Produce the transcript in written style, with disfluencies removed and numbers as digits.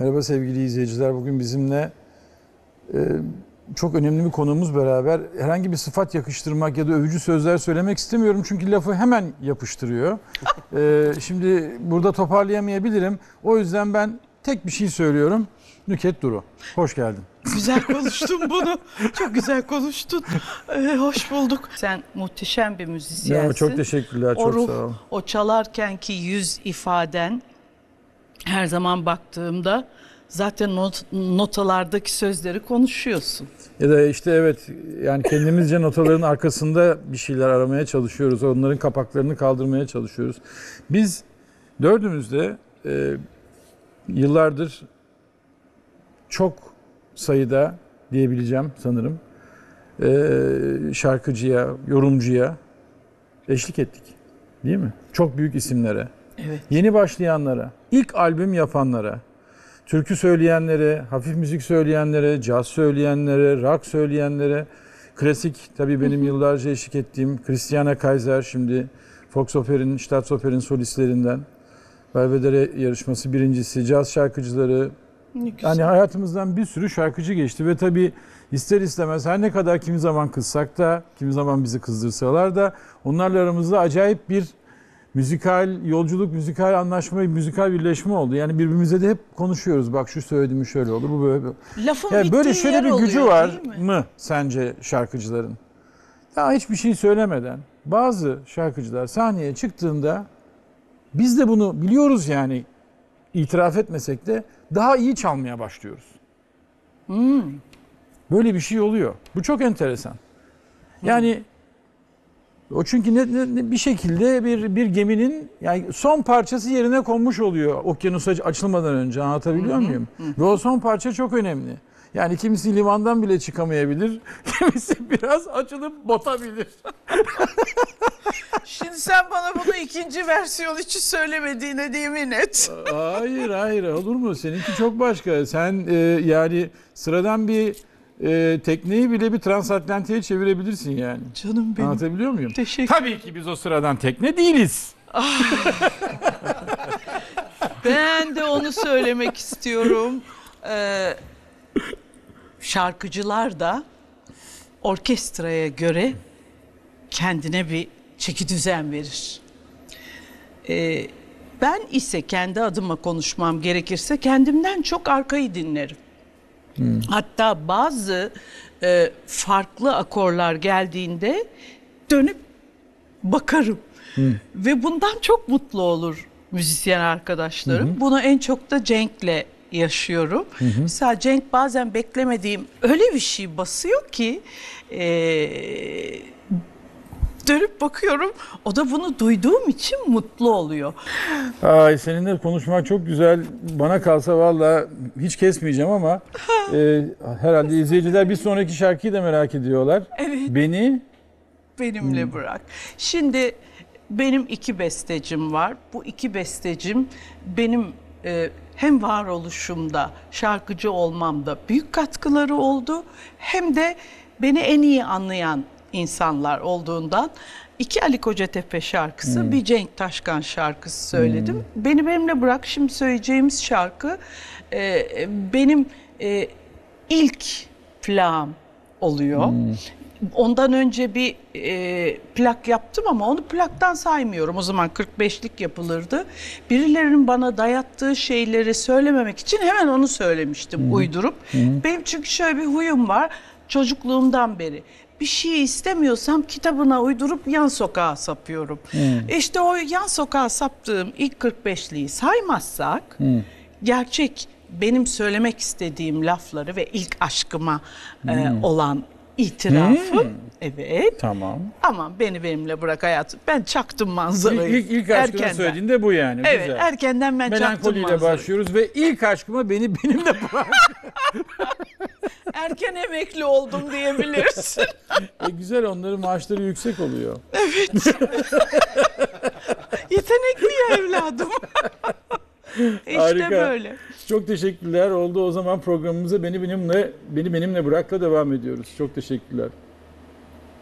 Merhaba sevgili izleyiciler. Bugün bizimle çok önemli bir konuğumuz beraber. Herhangi bir sıfat yakıştırmak ya da övücü sözler söylemek istemiyorum. Çünkü lafı hemen yapıştırıyor. Şimdi burada toparlayamayabilirim. O yüzden ben tek bir şey söylüyorum. Nükhet Duru. Hoş geldin. Güzel konuştun bunu. Çok güzel konuştun. Hoş bulduk. Sen muhteşem bir müzisyensin. Çok teşekkürler. Çok ruh, sağ ol. o çalarkenki yüz ifaden her zaman baktığımda zaten notalardaki sözleri konuşuyorsun. Ya da işte evet, yani kendimizce notaların arkasında bir şeyler aramaya çalışıyoruz. Onların kapaklarını kaldırmaya çalışıyoruz. Biz dördümüz de yıllardır çok sayıda diyebileceğim sanırım şarkıcıya, yorumcuya eşlik ettik. Değil mi? Çok büyük isimlere. Evet. Yeni başlayanlara, ilk albüm yapanlara, türkü söyleyenlere, hafif müzik söyleyenlere, caz söyleyenlere, rock söyleyenlere, klasik tabii benim yıllarca eşlik ettiğim Christiana Kaiser, şimdi Volksoper'in, Staatsoper'in solistlerinden, Belvedere yarışması birincisi, caz şarkıcıları. Yani hayatımızdan bir sürü şarkıcı geçti ve tabii ister istemez her ne kadar kimi zaman kızsak da, kimi zaman bizi kızdırsalar da onlarla aramızda acayip bir müzikal yolculuk, müzikal anlaşma, müzikal birleşme oldu. Yani birbirimize de hep konuşuyoruz. Bak şu söylediğimi şöyle olur, bu böyle. Lafın Yani böyle bittiği şöyle yer bir gücü oluyor, var değil mi? mı sence şarkıcıların? Daha hiçbir şey söylemeden bazı şarkıcılar sahneye çıktığında biz de bunu biliyoruz, yani itiraf etmesek de daha iyi çalmaya başlıyoruz. Böyle bir şey oluyor. Bu çok enteresan. Yani o çünkü bir şekilde bir geminin yani son parçası yerine konmuş oluyor okyanusa açılmadan önce, anlatabiliyor muyum? Ve o son parça çok önemli. Yani kimisi limandan bile çıkamayabilir, kimisi biraz açılıp batabilir. Şimdi sen bana bunu ikinci versiyon için söylemediğine de yemin et. Hayır olur mu? Seninki çok başka. Sen yani sıradan bir tekneyi bile bir transatlantiğe çevirebilirsin yani. Canım benim. Anlatabiliyor muyum? Teşekkür. Tabii ki biz o sıradan tekne değiliz. Ben de onu söylemek istiyorum. Şarkıcılar da orkestraya göre kendine bir çekidüzen verir. Ben ise kendi adıma konuşmam gerekirse kendimden çok arkayı dinlerim. Hatta bazı farklı akorlar geldiğinde dönüp bakarım. Ve bundan çok mutlu olur müzisyen arkadaşlarım. Bunu en çok da Cenk'le yaşıyorum. Mesela Cenk bazen beklemediğim öyle bir şey basıyor ki dönüp bakıyorum, o da bunu duyduğum için mutlu oluyor. Ay, seninle konuşmak çok güzel. Bana kalsa valla hiç kesmeyeceğim ama herhalde izleyiciler bir sonraki şarkıyı da merak ediyorlar. Evet. Benimle bırak. Şimdi benim 2 bestecim var. Bu 2 bestecim benim hem varoluşumda, şarkıcı olmamda büyük katkıları oldu. Hem de beni en iyi anlayan insanlar olduğundan 2 Ali Kocatepe şarkısı, bir Cenk Taşkan şarkısı söyledim. Benimle bırak, şimdi söyleyeceğimiz şarkı benim ilk plağım oluyor. Ondan önce bir plak yaptım ama onu plaktan saymıyorum. O zaman 45'lik yapılırdı. Birilerinin bana dayattığı şeyleri söylememek için hemen onu söylemiştim uydurup. Benim çünkü şöyle bir huyum var çocukluğumdan beri. Bir şey istemiyorsam kitabına uydurup yan sokağa sapıyorum. İşte o yan sokağa saptığım ilk 45'liği saymazsak gerçek benim söylemek istediğim lafları ve ilk aşkıma olan itirafım. Evet. Tamam. Ama benimle bırak hayatım. Ben çaktım manzarayı. İlk aşkına söylediğinde bu yani. Evet, güzel. erkenden ben çaktım Melankoliyle manzarayı. başlıyoruz ve ilk aşkıma benimle bırak. Erken emekli oldum diyebilirsin. Güzel, onların maaşları yüksek oluyor. Yetenekli ya evladım. İşte Harika. böyle. Çok teşekkürler. Oldu, o zaman programımıza Beni Benimle Bırak'la devam ediyoruz. Çok teşekkürler.